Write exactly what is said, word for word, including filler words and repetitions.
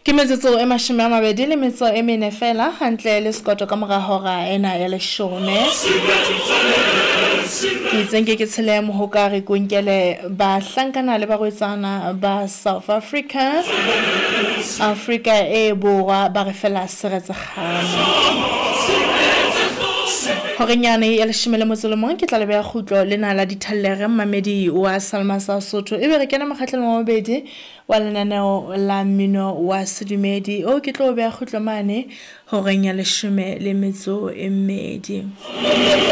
Ke metsotso e mashome a mabedi le metso e mene fela hantle le sekoto ka mora hora ena ya leshome. Ke itseng ke ke tshele mohokare konkele ba hlankana le barwetsana ba South Africa. Africa e borwa ba re fela seretse kgano. Horenyane ya leshome le motso le mong ke tla lebe ya khutlo lena la dithalere mamedi wa Salma sa Sotho e be re kena makgatleng a mabedi wa lenaneo la mmino wa sedumedi o ke tlo be ya khutlo mane horeng ya leshome le metso e mmedi.